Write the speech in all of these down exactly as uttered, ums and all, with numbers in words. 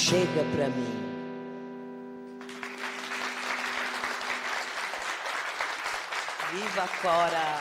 chega pra mim. Viva Cora!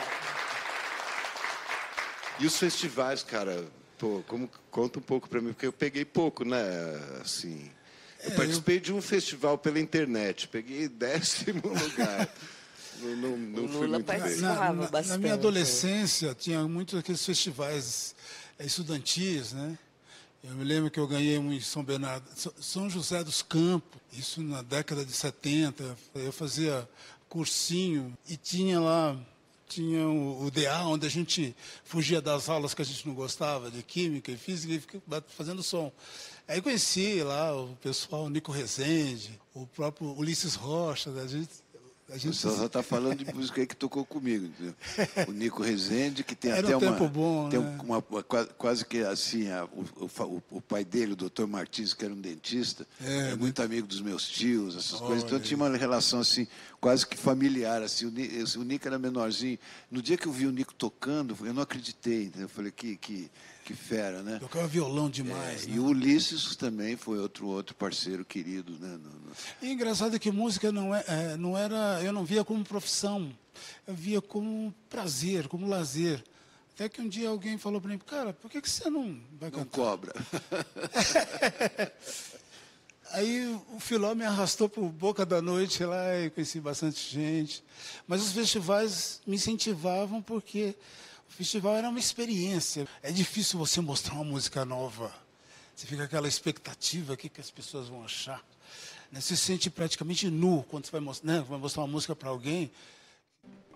E os festivais, cara, pô, como, conta um pouco pra mim, porque eu peguei pouco, né, assim... Eu É, participei eu... de um festival pela internet, peguei décimo lugar. não, não, não o fui Lula muito bem. participava na, na, bastante. na minha adolescência, tinha muitos aqueles festivais estudantis, né? Eu me lembro que eu ganhei um em São Bernardo, São José dos Campos, isso na década de setenta. Eu fazia cursinho e tinha lá, tinha o, o D A, onde a gente fugia das aulas que a gente não gostava, de química e física, e ficava fazendo som. Aí conheci lá o pessoal, o Nico Rezende, o próprio Ulisses Rocha, a gente... A gente... Você só está falando de música aí que tocou comigo, entendeu? O Nico Rezende, que tem Era até um uma... tempo bom, tem né? uma, uma, quase que assim, a, o, o, o pai dele, o doutor Martins, que era um dentista, é, é muito amigo dos meus tios, essas oh, coisas. Então é. tinha uma relação assim, quase que familiar. Assim, o, o Nico era menorzinho. No dia que eu vi o Nico tocando, eu não acreditei, entendeu? Eu falei, que... que Que fera, né? Tocava violão demais. É, né? E o Ulisses também foi outro, outro parceiro querido, né? No, no... E engraçado que música não, é, é, não era... Eu não via como profissão. Eu via como prazer, como lazer. Até que um dia alguém falou para mim, cara, por que, que você não vai Não cantar? cobra. Aí o Filó me arrastou para o Boca da Noite lá e conheci bastante gente. Mas os festivais me incentivavam porque... O festival era uma experiência. É difícil você mostrar uma música nova. Você fica com aquela expectativa, o que, que as pessoas vão achar. Você se sente praticamente nu quando você vai mostrar, né, vai mostrar uma música para alguém.